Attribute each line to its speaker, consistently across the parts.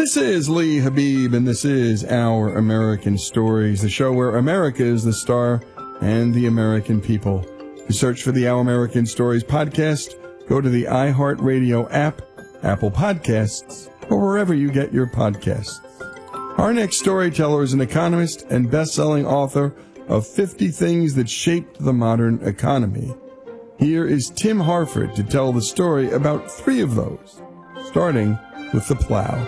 Speaker 1: This is Lee Habib, and this is Our American Stories, the show where America is the star and the American people. To search for the Our American Stories podcast, go to the iHeartRadio app, Apple Podcasts, or wherever you get your podcasts. Our next storyteller is an economist and best-selling author of 50 Things That Shaped the Modern Economy. Here is Tim Harford to tell the story about 3 of those, starting with the plow.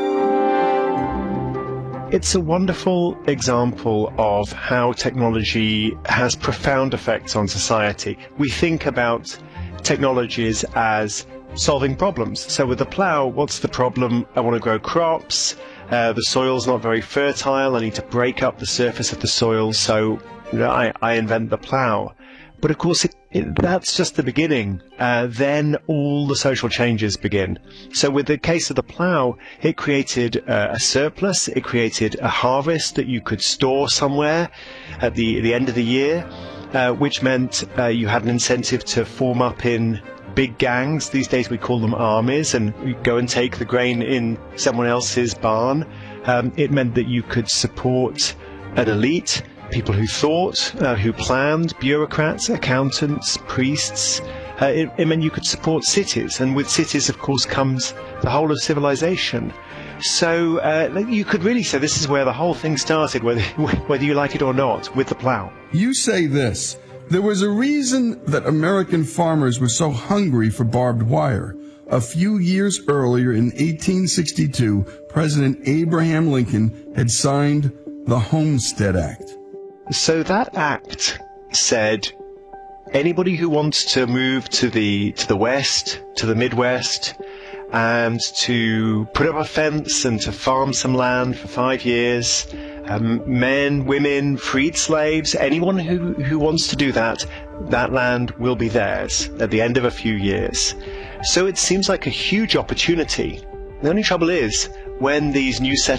Speaker 2: It's a wonderful example of how technology has profound effects on society. We think about technologies as solving problems. So with the plow, what's the problem? I want to grow crops. The soil's not very fertile. I need to break up the surface of the soil. So I invent the plow. But of course, that's just the beginning. Then all the social changes begin. So with the case of the plow, it created a surplus. It created a harvest that you could store somewhere at the end of the year, which meant you had an incentive to form up in big gangs. These days we call them armies, and you go and take the grain in someone else's barn. It meant that you could support an elite, people who thought, who planned, bureaucrats, accountants, priests. It meant you could support cities, and with cities, of course, comes the whole of civilization. So you could really say this is where the whole thing started, whether you like it or not, with the plow.
Speaker 1: You say this. There was a reason that American farmers were so hungry for barbed wire. A few years earlier, in 1862, President Abraham Lincoln had signed the Homestead Act.
Speaker 2: So that act said anybody who wants to move to the West, to the Midwest, and to put up a fence and to farm some land for 5 years, men, women, freed slaves, anyone who wants to do that, that land will be theirs at the end of a few years. So it seems like a huge opportunity. The only trouble is, when these new